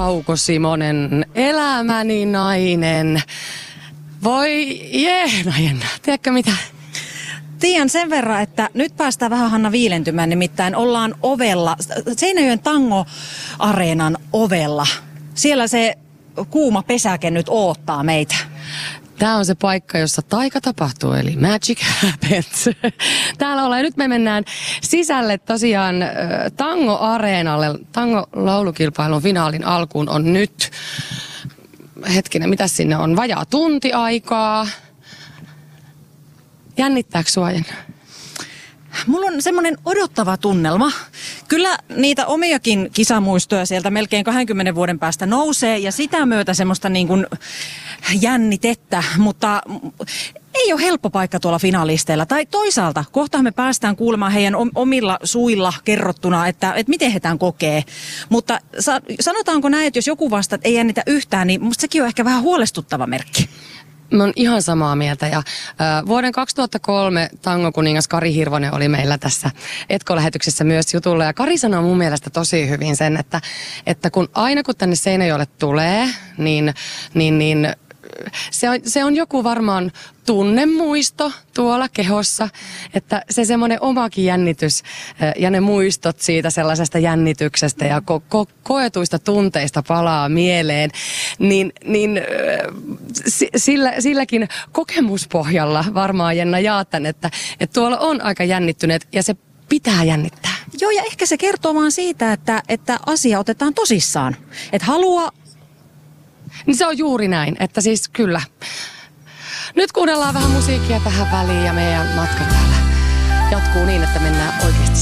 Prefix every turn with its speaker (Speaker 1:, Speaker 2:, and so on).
Speaker 1: Kauko Simonen, elämäni nainen. Voi Jenna, tiedätkö mitä?
Speaker 2: Tiedän sen verran, että nyt päästään vähän Hanna viilentymään, nimittäin ollaan ovella, Seinäjoen Tango-areenan ovella. Siellä se kuuma pesäke nyt oottaa meitä.
Speaker 1: Tämä on se paikka, jossa taika tapahtuu, eli magic happens. Täällä ollaan. Nyt me mennään sisälle tosiaan Tango-areenalle. Tango-laulukilpailun finaalin alkuun on nyt, hetkinen, mitä sinne on, vajaa tunti aikaa. Jännittääkö sua, Jenna?
Speaker 2: Mulla on semmoinen odottava tunnelma. Kyllä niitä omiakin kisamuistoja sieltä melkein 20 vuoden päästä nousee ja sitä myötä semmoista niin kuin jännitettä, mutta ei ole helppo paikka tuolla finalisteilla. Tai toisaalta, kohta me päästään kuulemaan heidän omilla suilla kerrottuna, että miten he tämän kokee. Mutta sanotaanko näin, että jos joku vastaa, että ei jännitä yhtään, niin musta sekin on ehkä vähän huolestuttava merkki.
Speaker 1: Mä oon ihan samaa mieltä ja vuoden 2003 tangokuningas Kari Hirvonen oli meillä tässä Etko-lähetyksessä myös jutulla ja Kari sanoi mun mielestä tosi hyvin sen, että aina kun tänne Seinäjoelle tulee, niin se on joku varmaan tunnemuisto tuolla kehossa, että se semmoinen omakin jännitys ja ne muistot siitä sellaisesta jännityksestä ja koetuista tunteista palaa mieleen, niin silläkin kokemuspohjalla varmaan Jenna jaat tän, että tuolla on aika jännittyneet ja se pitää jännittää.
Speaker 2: Joo, ja ehkä se kertoo vaan siitä, että asia otetaan tosissaan. Että haluaa.
Speaker 1: Niin se on juuri näin, että siis kyllä. Nyt kuunnellaan vähän musiikkia tähän väliin ja meidän matka täällä jatkuu niin, että mennään oikeasti